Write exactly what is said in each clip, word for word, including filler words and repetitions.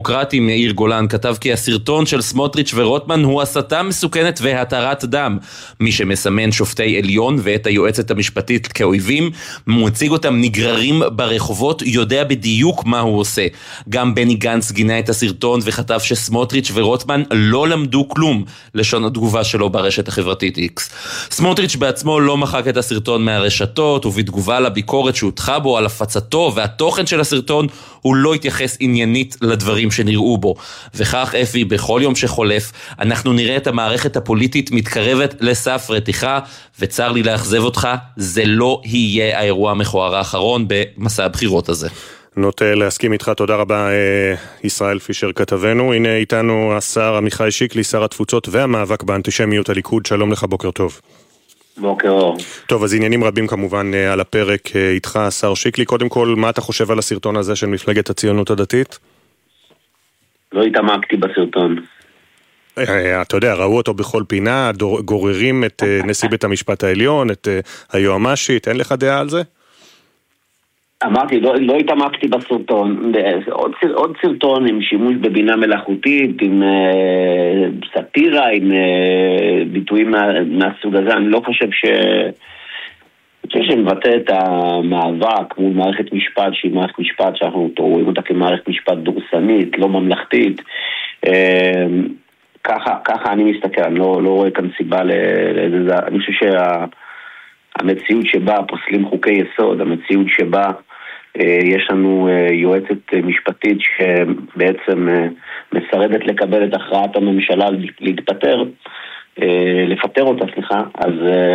הדמוקרטים יאיר גולן כתב כי הסרטון של סמוטריץ' ורוטמן הוא הסתה מסוכנת והתרת דם. מי שמסמן שופטי עליון ואת היועצת המשפטית כאויבים, מציג אותם נגררים ברחובות, יודע בדיוק מה הוא עושה. גם בני גנץ גינה את הסרטון וכתב שסמוטריץ' ורוטמן לא למדו כלום, לשון התגובה שלו ברשת החברתית איקס. סמוטריץ' בעצמו לא מחק את הסרטון מהרשתות, ובתגובה לביקורת שהותחה בו על הפצתו והתוכן של הסרטון, הוא לא התייחס עניינית לדברים שנראו בו. וכך אפי, בכל יום שחולף, אנחנו נראה את המערכת הפוליטית מתקרבת לסף רתיחה, וצר לי לאכזב אותך, זה לא יהיה האירוע המכוער האחרון במסע הבחירות הזה. נוטה להסכים איתך, תודה רבה ישראל פישר כתבנו. הנה איתנו השר עמיחי שיקלי, שר התפוצות והמאבק באנטישמיות הליכוד, שלום לך, בוקר טוב. בוקר אור. טוב, אז עניינים רבים כמובן על הפרק איתך, השר שיקלי. קודם כל, מה אתה חושב על הסרטון הזה של מפלגת הציונות הדתית? לא התעמקתי בסרטון. אתה יודע, ראו אותו בכל פינה, גוררים את נשיא בית המשפט העליון, את היועמ"שית, אין לך דעה על זה? אמרתי, לא, לא התעמקתי בסרטון. עוד, עוד סרטון עם שימוש בבינה מלאכותית, עם אה, סטירה, עם אה, ביטויים מה, מהסוג הזה. אני לא חושב ש... אני חושב שמבטא את המאבק מול מערכת משפט, שהיא מערכת משפט שאנחנו רואים אותה כמערכת משפט דורסנית, לא ממלכתית. אה, ככה, ככה אני מסתכל, אני לא, לא רואה כאן סיבה לזה. אני חושב שהמציאות שבה פוסלים חוקי יסוד, המציאות שבה יש לנו יועצת משפטית שבעצם מסרדת לקבל את הכרעת הממשלה להתפטר, לפטר אותה, סליחה, אז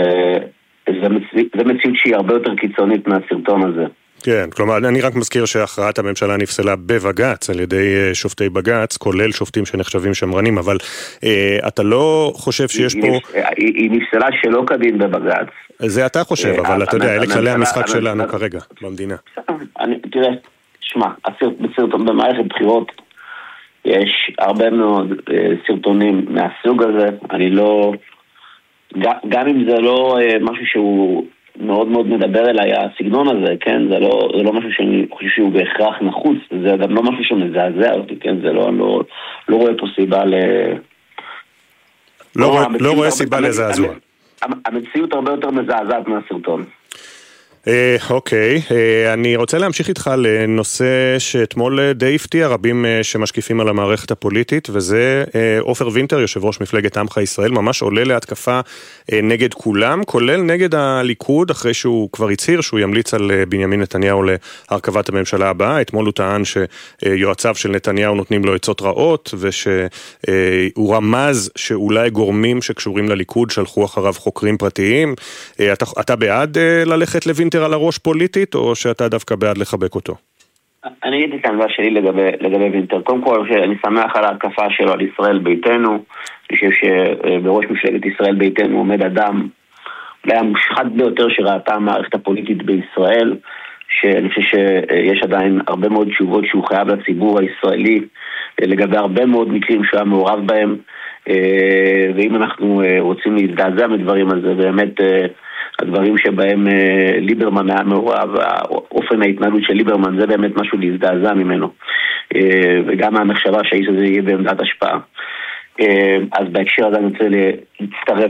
זה מציאות שהיא הרבה יותר קיצונית מהסרטון הזה. כן, כלומר, אני רק מזכיר שהכרעת הממשלה נפסלה בבג"ץ על ידי שופטי בג"ץ, כולל שופטים שנחשבים שמרנים, אבל אה, אתה לא חושב שיש פה... היא, היא נפסלה שלא כדין בבג"ץ. זה אתה חושב, אבל אתה יודע, אלה כללי המשחק שלנו כרגע, במדינה. אני, תראה, שמע, בסרטון, במערכת בחירות יש הרבה מאוד סרטונים מהסוג הזה, אני לא... גם אם זה לא משהו שהוא... מאוד מאוד מדבר אליי הסגנון הזה, כן? זה לא, זה לא משהו שאני חושב שהוא בהכרח נחוץ, זה גם לא משהו שמזעזע אותי, כן? זה לא, לא, לא רואה פה סיבה ל... לא, רואה, לא רואה סיבה לזעזוע. המציאות הרבה יותר מזעזעת מהסרטון. אוקיי, אני רוצה להמשיך איתך לנושא שאתמול די הפתיע רבים שמשקיפים על המערכת הפוליטית, וזה עופר וינטר, יושב ראש מפלגת עמך ישראל, ממש עולה להתקפה נגד כולם, כולל נגד הליכוד, אחרי שהוא כבר הצהיר שהוא ימליץ על בנימין נתניהו להרכבת הממשלה הבאה. אתמול הוא טען שיועציו של נתניהו נותנים לו עצות רעות, ושהוא רמז שאולי גורמים שקשורים לליכוד שלחו אחריו חוקרים פרטיים. אתה, אתה בעד ללכת לוינטר על הראש פוליטית, או שאתה דווקא בעד לחבק אותו? אני אגיד את העמדה שלי לגבי, לגבי וינטר. קודם כל, אני שמח על ההתקפה שלו על ישראל ביתנו. אני חושב שבראש מפלגת ישראל ביתנו עומד אדם, אולי המושחת ביותר שראתה המערכת הפוליטית בישראל, שאני חושב שיש עדיין הרבה מאוד תשובות שהוא חייב לציבור הישראלי, לגבי הרבה מאוד מקרים שהוא היה מעורב בהם, ואם אנחנו רוצים להזדעזע מדברים, אז זה באמת... הדברים שבהם ליברמן היה מעורב, האופן ההתנהלות של ליברמן, זה באמת משהו להזדעזע ממנו. וגם המחשבה שהאיש הזה יהיה בעמדת השפעה. אז בהקשר הזה אני רוצה להצטרף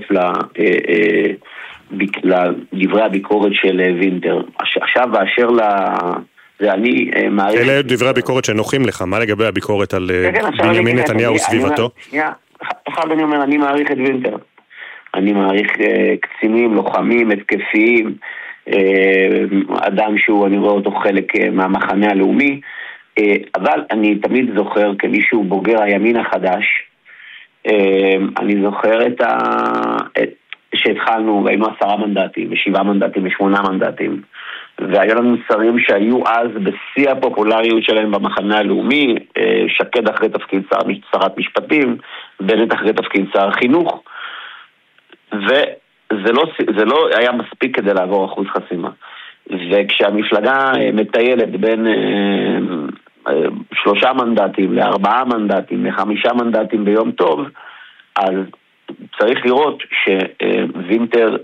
לדברי הביקורת של וינטר. עכשיו באשר ל... זה אני מעריך... אלה דברי הביקורת שנוחים לך, מה לגבי הביקורת על בנימין נתניהו וסביבתו? אחד אני אומר, אני מעריך את וינטר. אני מעריך uh, קצינים, לוחמים, התקפיים, uh, אדם שהוא, אני רואה אותו חלק uh, מהמחנה הלאומי, uh, אבל אני תמיד זוכר כמישהו בוגר הימין החדש, uh, אני זוכר את ה... את... שהתחלנו, היינו עשרה מנדטים, ושבעה מנדטים, ושמונה מנדטים, והיו לנו שרים שהיו אז בשיא הפופולריות שלהם במחנה הלאומי, uh, שקד אחרי תפקיד שר, שרת משפטים, בנט אחרי תפקיד שר חינוך, וזה לא, זה לא היה מספיק כדי לעבור אחוז חסימה. וכשהמפלגה מטיילת בין שלושה מנדטים לארבעה מנדטים לחמישה מנדטים ביום טוב, אז צריך לראות שווינטר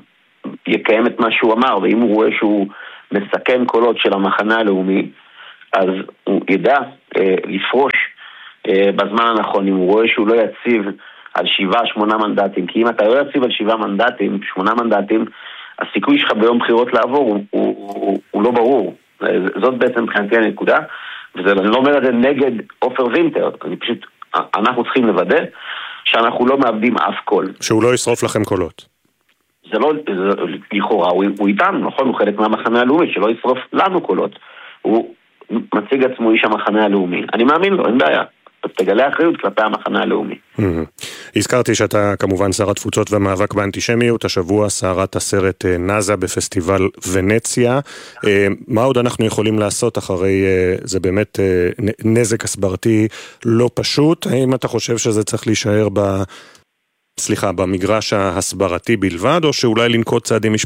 יקיים את מה שהוא אמר, ואם הוא רואה שהוא מסכן קולות של המחנה הלאומי, אז הוא ידע אה, לפרוש אה, בזמן הנכון, אם הוא רואה שהוא לא יציב על שבעה, שמונה מנדטים, כי אם אתה לא יציב על שבעה מנדטים, שמונה מנדטים, הסיכוי שלך ביום בחירות לעבור הוא, הוא, הוא, הוא לא ברור. זאת בעצם מבחינתי הנקודה, ואני לא אומר את זה נגד עופר וינטר, אני פשוט, אנחנו צריכים לוודא שאנחנו לא מאבדים אף קול. שהוא לא ישרוף לכם קולות. זה לא, זה, לכאורה, הוא, הוא איתנו, נכון? הוא חלק מהמחנה הלאומי, שלא ישרוף לנו קולות. הוא מציג עצמו איש המחנה הלאומי. אני מאמין לו, אין בעיה. תגלה אחריות כלפי המחנה הלאומי. הזכרתי שאתה כמובן שר התפוצות והמאבק באנטישמיות, השבוע סערת הסרט נאזה בפסטיבל ונציה. מה עוד אנחנו יכולים לעשות אחרי, זה באמת נזק הסברתי לא פשוט? האם אתה חושב שזה צריך להישאר ב... סליחה, במגרש ההסברתי בלבד, או שאולי לנקוט צעדים